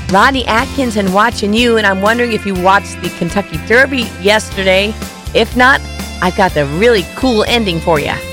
Rodney Atkinson watching you, and I'm wondering if you watched the Kentucky Derby yesterday. If not, I've got the really cool ending for you.